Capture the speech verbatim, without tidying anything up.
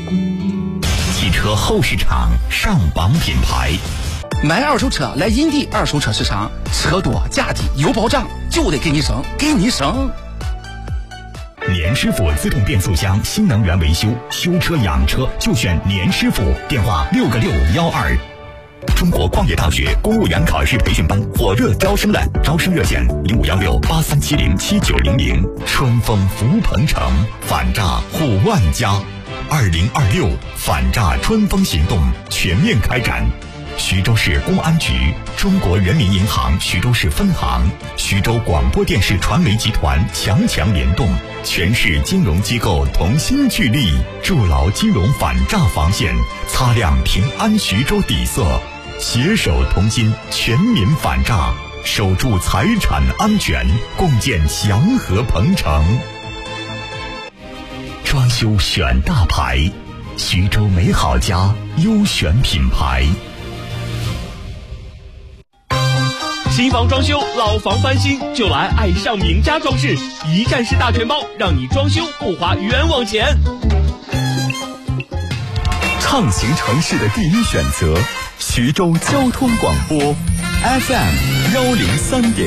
汽车后市场上榜品牌。 买二手车来银地二手车市场，车多价低有保障，就得给你省，给你省。 年师傅自动变速箱新能源维修，修车养车就选年师傅，电话六个六幺二。中国矿业大学公务员考试培训班火热招生了，招生热线零五幺六八三七零七九零零。春风福鹏城，反诈护万家。二零二六反诈春风行动全面开展。徐州市公安局、中国人民银行徐州市分行、徐州广播电视传媒集团强强联动，全市金融机构同心聚力，筑牢金融反诈防线，擦亮平安徐州底色，携手同心，全民反诈，守住财产安全，共建祥和鹏城。装修选大牌，徐州美好家优选品牌。 新房装修，老房翻新，就来爱上名家装饰，一站式大全包，让你装修不花冤枉钱。 畅行城市的第一选择，徐州交通广播 F M 幺零三点